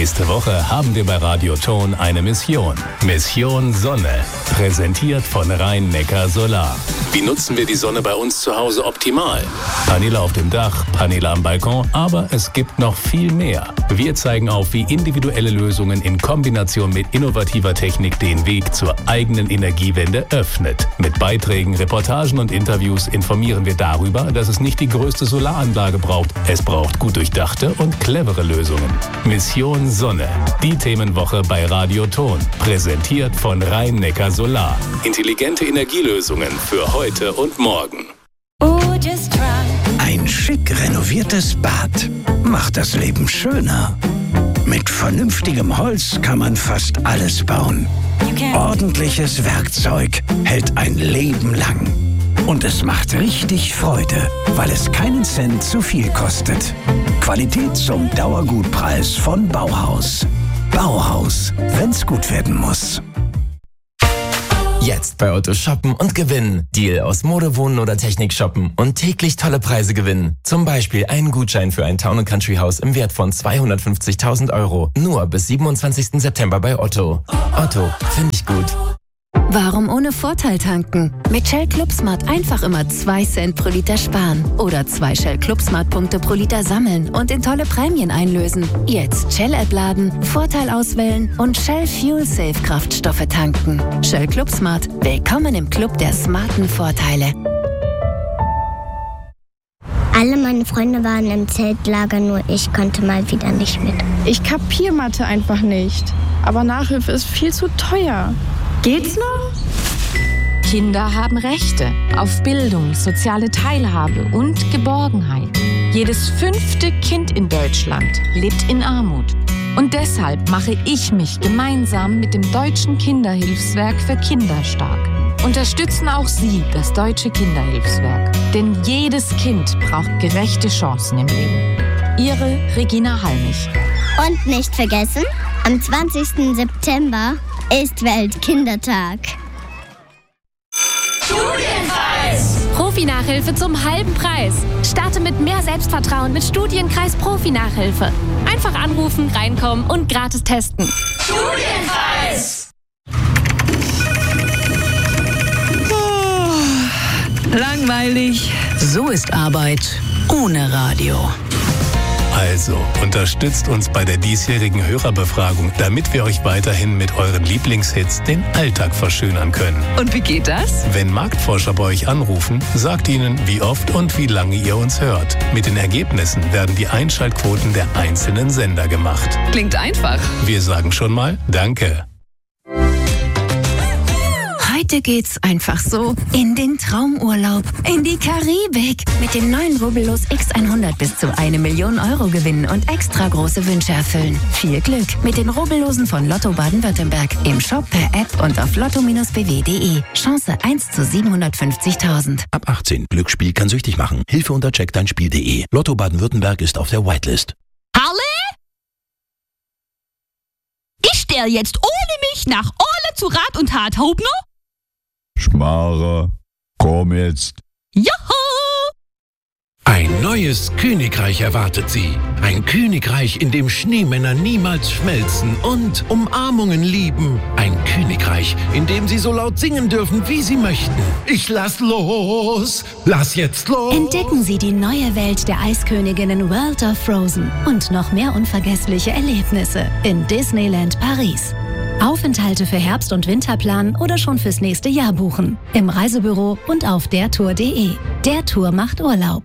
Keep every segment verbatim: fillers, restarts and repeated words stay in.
Nächste Woche haben wir bei Radioton eine Mission. Mission Sonne. Präsentiert von Rhein-Neckar Solar. Wie nutzen wir die Sonne bei uns zu Hause optimal? Paneele auf dem Dach, Paneele am Balkon, aber es gibt noch viel mehr. Wir zeigen auf, wie individuelle Lösungen in Kombination mit innovativer Technik den Weg zur eigenen Energiewende öffnet. Mit Beiträgen, Reportagen und Interviews informieren wir darüber, dass es nicht die größte Solaranlage braucht. Es braucht gut durchdachte und clevere Lösungen. Mission Sonne. Die Themenwoche bei Radioton. Präsentiert von Rhein-Neckar Solar. Intelligente Energielösungen für heute und morgen. Ein schick renoviertes Bad macht das Leben schöner. Mit vernünftigem Holz kann man fast alles bauen. Ordentliches Werkzeug hält ein Leben lang. Und es macht richtig Freude, weil es keinen Cent zu viel kostet. Qualität zum Dauergutpreis von Bauhaus. Bauhaus, wenn's gut werden muss. Jetzt bei Otto shoppen und gewinnen. Deal aus Mode, Wohnen oder Technik shoppen und täglich tolle Preise gewinnen. Zum Beispiel einen Gutschein für ein Town and Country Haus im Wert von zweihundertfünfzigtausend Euro. Nur bis siebenundzwanzigsten September bei Otto. Otto, finde ich gut. Warum ohne Vorteil tanken? Mit Shell ClubSmart einfach immer zwei Cent pro Liter sparen. Oder zwei Shell ClubSmart-Punkte pro Liter sammeln und in tolle Prämien einlösen. Jetzt Shell-App laden, Vorteil auswählen und Shell Fuel Safe Kraftstoffe tanken. Shell ClubSmart. Willkommen im Club der smarten Vorteile. Alle meine Freunde waren im Zeltlager, nur ich konnte mal wieder nicht mit. Ich kapier Mathe einfach nicht. Aber Nachhilfe ist viel zu teuer. Geht's noch? Kinder haben Rechte auf Bildung, soziale Teilhabe und Geborgenheit. Jedes fünfte Kind in Deutschland lebt in Armut. Und deshalb mache ich mich gemeinsam mit dem Deutschen Kinderhilfswerk für Kinder stark. Unterstützen auch Sie das Deutsche Kinderhilfswerk. Denn jedes Kind braucht gerechte Chancen im Leben. Ihre Regina Halmich. Und nicht vergessen, am zwanzigsten September ist Weltkindertag. Studienkreis! Profi-Nachhilfe zum halben Preis. Starte mit mehr Selbstvertrauen mit Studienkreis Profi-Nachhilfe. Einfach anrufen, reinkommen und gratis testen. Studienkreis! Oh, langweilig. So ist Arbeit ohne Radio. Also, unterstützt uns bei der diesjährigen Hörerbefragung, damit wir euch weiterhin mit euren Lieblingshits den Alltag verschönern können. Und wie geht das? Wenn Marktforscher bei euch anrufen, sagt ihnen, wie oft und wie lange ihr uns hört. Mit den Ergebnissen werden die Einschaltquoten der einzelnen Sender gemacht. Klingt einfach. Wir sagen schon mal Danke. Heute geht's einfach so in den Traumurlaub, in die Karibik. Mit dem neuen Rubbellos X hundert bis zu eine Million Euro gewinnen und extra große Wünsche erfüllen. Viel Glück mit den Rubbellosen von Lotto Baden-Württemberg. Im Shop, per App und auf lotto Bindestrich b w punkt d e. Chance eins zu siebenhundertfünfzigtausend. Ab achtzehn. Glücksspiel kann süchtig machen. Hilfe unter check dein Spiel punkt d e. Lotto Baden-Württemberg ist auf der Whitelist. Halle? Ich stell jetzt ohne mich nach Orle zu Rat und Tat, Hauptner? Schmarre, komm jetzt. Juhu! Ein neues Königreich erwartet Sie. Ein Königreich, in dem Schneemänner niemals schmelzen und Umarmungen lieben. Ein Königreich, in dem Sie so laut singen dürfen, wie Sie möchten. Ich lass los! Lass jetzt los! Entdecken Sie die neue Welt der Eisköniginnen World of Frozen und noch mehr unvergessliche Erlebnisse in Disneyland Paris. Aufenthalte für Herbst- und Winterplan oder schon fürs nächste Jahr buchen. Im Reisebüro und auf der tour punkt d e. Der Tour macht Urlaub.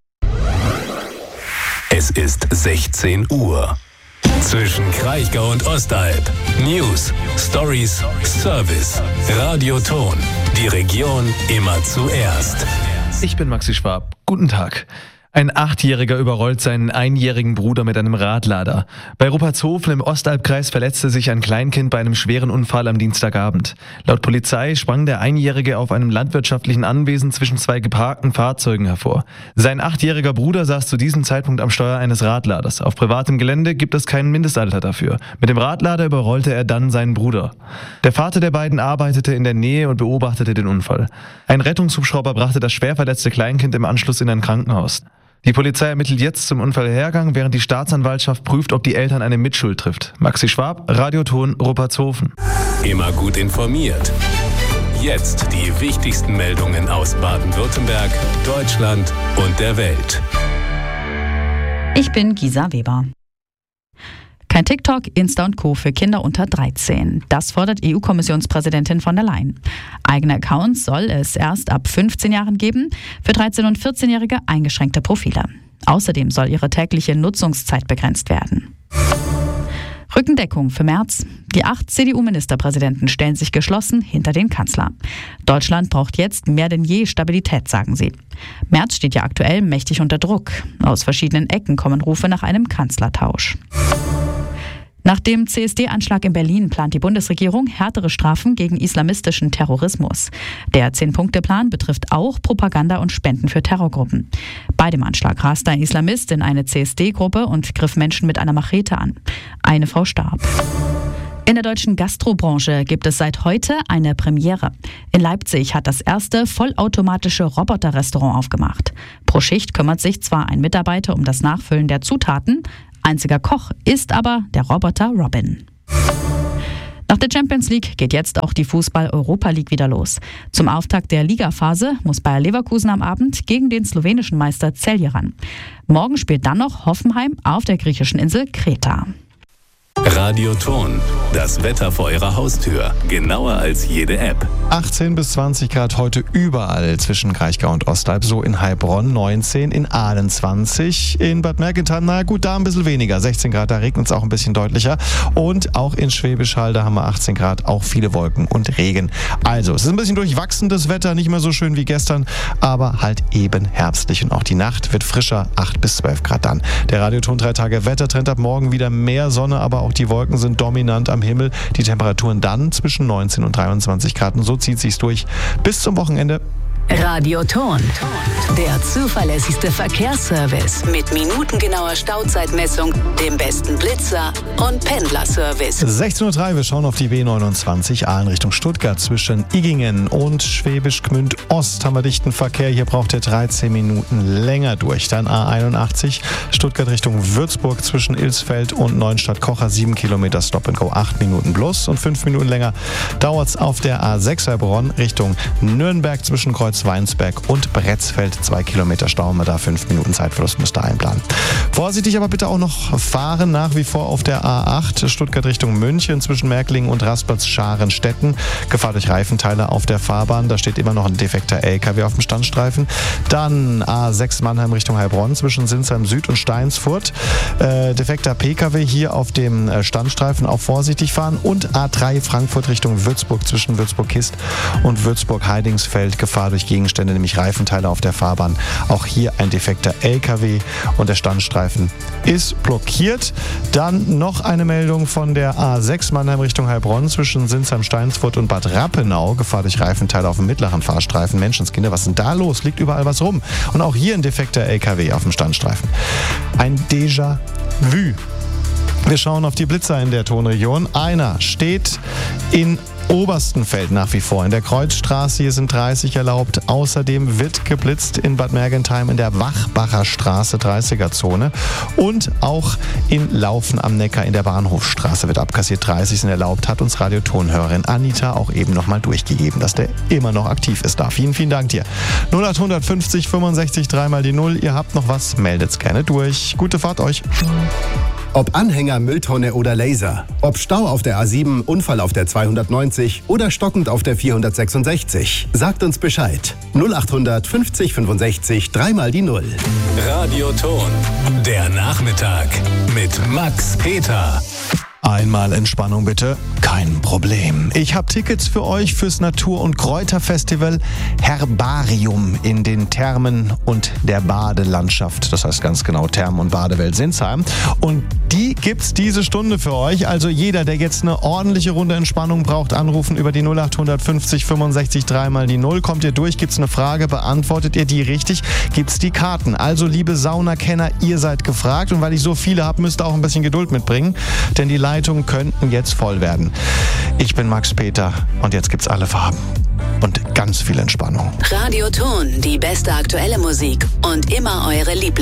Es ist sechzehn Uhr. Zwischen Kraichgau und Ostalb. News, Stories, Service. Radioton. Die Region immer zuerst. Ich bin Maxi Schwab. Guten Tag. Ein Achtjähriger überrollt seinen einjährigen Bruder mit einem Radlader. Bei Ruppertshofen im Ostalbkreis verletzte sich ein Kleinkind bei einem schweren Unfall am Dienstagabend. Laut Polizei sprang der Einjährige auf einem landwirtschaftlichen Anwesen zwischen zwei geparkten Fahrzeugen hervor. Sein achtjähriger Bruder saß zu diesem Zeitpunkt am Steuer eines Radladers. Auf privatem Gelände gibt es kein Mindestalter dafür. Mit dem Radlader überrollte er dann seinen Bruder. Der Vater der beiden arbeitete in der Nähe und beobachtete den Unfall. Ein Rettungshubschrauber brachte das schwer verletzte Kleinkind im Anschluss in ein Krankenhaus. Die Polizei ermittelt jetzt zum Unfallhergang, während die Staatsanwaltschaft prüft, ob die Eltern eine Mitschuld trifft. Maxi Schwab, Radioton, Ruppertshofen. Immer gut informiert. Jetzt die wichtigsten Meldungen aus Baden-Württemberg, Deutschland und der Welt. Ich bin Gisa Weber. Kein TikTok, Insta und Co. für Kinder unter dreizehn. Das fordert E U-Kommissionspräsidentin von der Leyen. Eigene Accounts soll es erst ab fünfzehn Jahren geben, für dreizehn- und vierzehnjährige eingeschränkte Profile. Außerdem soll ihre tägliche Nutzungszeit begrenzt werden. Rückendeckung für Merz. Die acht C D U-Ministerpräsidenten stellen sich geschlossen hinter den Kanzler. Deutschland braucht jetzt mehr denn je Stabilität, sagen sie. Merz steht ja aktuell mächtig unter Druck. Aus verschiedenen Ecken kommen Rufe nach einem Kanzlertausch. Nach dem C S D-Anschlag in Berlin plant die Bundesregierung härtere Strafen gegen islamistischen Terrorismus. Der Zehn-Punkte-Plan betrifft auch Propaganda und Spenden für Terrorgruppen. Bei dem Anschlag raste ein Islamist in eine C S D-Gruppe und griff Menschen mit einer Machete an. Eine Frau starb. In der deutschen Gastrobranche gibt es seit heute eine Premiere. In Leipzig hat das erste vollautomatische Roboterrestaurant aufgemacht. Pro Schicht kümmert sich zwar ein Mitarbeiter um das Nachfüllen der Zutaten, einziger Koch ist aber der Roboter Robin. Nach der Champions League geht jetzt auch die Fußball-Europa League wieder los. Zum Auftakt der Ligaphase muss Bayer Leverkusen am Abend gegen den slowenischen Meister Celje ran. Morgen spielt dann noch Hoffenheim auf der griechischen Insel Kreta. Radioton, das Wetter vor Ihrer Haustür, genauer als jede App. achtzehn bis zwanzig Grad heute überall zwischen Kraichgau und Ostalb, so in Heilbronn neunzehn, in Aalen zwanzig, in Bad Mergentheim, na gut, da ein bisschen weniger, sechzehn Grad, da regnet es auch ein bisschen deutlicher und auch in Schwäbisch Hall, da haben wir achtzehn Grad, auch viele Wolken und Regen. Also, es ist ein bisschen durchwachsenes Wetter, nicht mehr so schön wie gestern, aber halt eben herbstlich und auch die Nacht wird frischer, acht bis zwölf Grad dann. Der Radioton drei Tage Wettertrend, ab morgen wieder mehr Sonne, aber auch die Wolken sind dominant am Himmel. Die Temperaturen dann zwischen neunzehn und dreiundzwanzig Grad. Und so zieht sich's durch bis zum Wochenende. Radioton, der zuverlässigste Verkehrsservice mit minutengenauer Stauzeitmessung, dem besten Blitzer und Pendlerservice. sechzehn Uhr drei, wir schauen auf die B neunundzwanzig Aalen Richtung Stuttgart. Zwischen Igingen und Schwäbisch Gmünd Ost haben wir dichten Verkehr. Hier braucht ihr dreizehn Minuten länger durch. Dann A einundachtzig, Stuttgart Richtung Würzburg zwischen Ilsfeld und Neuenstadt-Kocher, sieben Kilometer Stop and Go, acht Minuten plus. Und fünf Minuten länger dauert es auf der A sechs Heilbronn Richtung Nürnberg zwischen Kreuz Weinsberg und Bretzfeld. Zwei Kilometer Stau haben wir da, fünf Minuten Zeitverlust müsst ihr einplanen. Vorsichtig aber bitte auch noch fahren, nach wie vor auf der A acht, Stuttgart Richtung München, zwischen Märklingen und Raspers-Scharenstetten. Gefahr durch Reifenteile auf der Fahrbahn, da steht immer noch ein defekter L K W auf dem Standstreifen. Dann A sechs Mannheim Richtung Heilbronn, zwischen Sinsheim Süd und Steinsfurt. Äh, defekter P K W hier auf dem Standstreifen, auch vorsichtig fahren. Und A drei Frankfurt Richtung Würzburg, zwischen Würzburg-Kist und Würzburg-Heidingsfeld. Gefahr durch Gegenstände, nämlich Reifenteile auf der Fahrbahn. Auch hier ein defekter L K W und der Standstreifen ist blockiert. Dann noch eine Meldung von der A sechs Mannheim Richtung Heilbronn zwischen Sinsheim, Steinsfurt und Bad Rappenau. Gefahr durch Reifenteile auf dem mittleren Fahrstreifen. Menschenskinder, was ist denn da los? Liegt überall was rum. Und auch hier ein defekter L K W auf dem Standstreifen. Ein Déjà-vu. Wir schauen auf die Blitzer in der Tonregion. Einer steht in Oberstenfeld nach wie vor. In der Kreuzstraße hier sind dreißig erlaubt. Außerdem wird geblitzt in Bad Mergentheim in der Wachbacher Straße, dreißiger-Zone. Und auch in Laufen am Neckar in der Bahnhofstraße wird abkassiert. dreißig sind erlaubt, hat uns Radiotonhörerin Anita auch eben nochmal durchgegeben, dass der immer noch aktiv ist da. Vielen, vielen Dank dir. null acht fünfzig fünfundsechzig dreimal die Null. Ihr habt noch was, meldet's gerne durch. Gute Fahrt euch. Ob Anhänger, Mülltonne oder Laser. Ob Stau auf der A sieben, Unfall auf der zweihundertneunzig oder stockend auf der vierhundertsechsundsechzig. Sagt uns Bescheid. null acht fünfzig fünfundsechzig dreimal die Null. Radioton, der Nachmittag mit Max Peter. Einmal Entspannung bitte, kein Problem. Ich habe Tickets für euch fürs Natur- und Kräuterfestival Herbarium in den Thermen und der Badelandschaft. Das heißt ganz genau Thermen- und Badewelt Sinsheim. Und die gibt's diese Stunde für euch. Also jeder, der jetzt eine ordentliche Runde Entspannung braucht, anrufen über die null acht fünfzig fünfundsechzig dreimal die Null. Kommt ihr durch, gibt's eine Frage, beantwortet ihr die richtig, gibt's die Karten. Also liebe Saunakenner, ihr seid gefragt. Und weil ich so viele habe, müsst ihr auch ein bisschen Geduld mitbringen. Denn die Leitungen könnten jetzt voll werden. Ich bin Max Peter und jetzt gibt's alle Farben und ganz viel Entspannung. Radioton, die beste aktuelle Musik und immer eure Lieblings